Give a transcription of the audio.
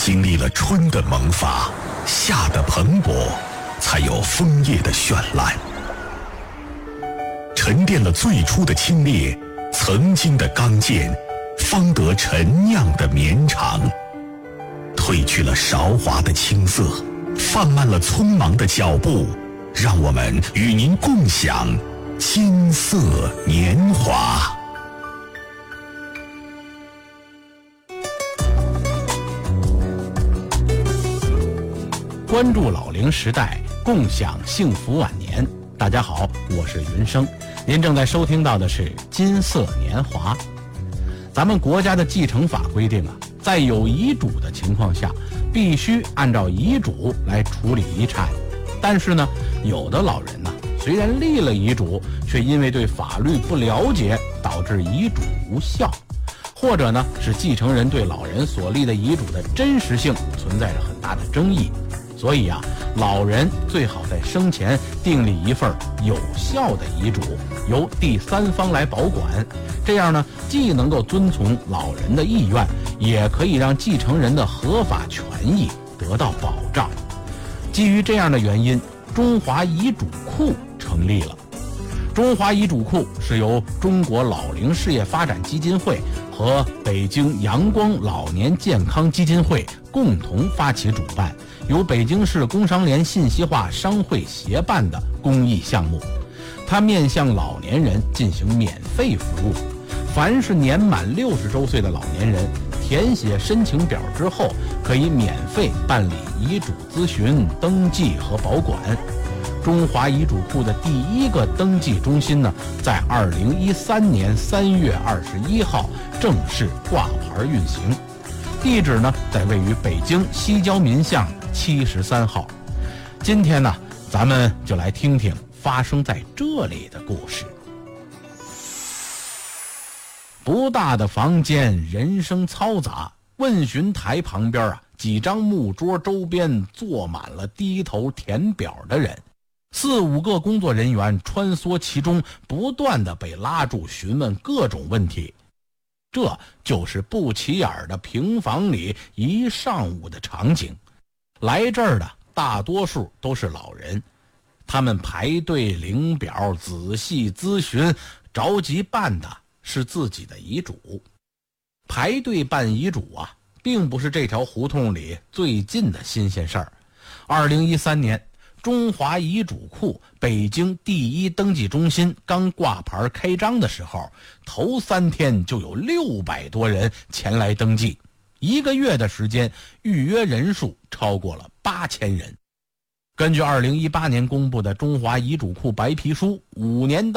经历了春的萌发，夏的蓬勃，才有枫叶的绚烂。沉淀了最初的清冽，曾经的刚健，方得陈酿的绵长。褪去了韶华的青涩，放慢了匆忙的脚步，让我们与您共享金色年华。 关注老龄时代，共享幸福晚年。大家好，我是云生，您正在收听到的是金色年华。咱们国家的继承法规定啊，在有遗嘱的情况下，必须按照遗嘱来处理遗产。但是呢，有的老人呢，虽然立了遗嘱，却因为对法律不了解，导致遗嘱无效，或者呢，是继承人对老人所立的遗嘱的真实性存在着很大的争议。所以啊，老人最好在生前订立一份有效的遗嘱，由第三方来保管。这样呢，既能够遵从老人的意愿，也可以让继承人的合法权益得到保障。基于这样的原因，中华遗嘱库成立了。中华遗嘱库是由中国老龄事业发展基金会和北京阳光老年健康基金会共同发起主办，由北京市工商联信息化商会协办的公益项目。它面向老年人进行免费服务，凡是年满60周岁的老年人，填写申请表之后，可以免费办理遗嘱咨询、登记和保管。中华遗嘱库的第一个登记中心呢，在2013年3月21号正式挂牌运行，地址呢在位于北京西郊民巷73号。今天呢，咱们就来听听发生在这里的故事。不大的房间，人声嘈杂，问询台旁边啊，几张木桌周边坐满了低头填表的人，4、5个工作人员穿梭其中，不断地被拉住询问各种问题。这就是不起眼的平房里一上午的场景。来这儿的大多数都是老人，他们排队领表，仔细咨询，着急办的是自己的遗嘱。排队办遗嘱啊，并不是这条胡同里最近的新鲜事儿。2013年中华遗嘱库北京第一登记中心刚挂牌开张的时候，头3天就有600多人前来登记，1个月的时间，预约人数超过了8000人。根据2018年公布的中华遗嘱库白皮书，5年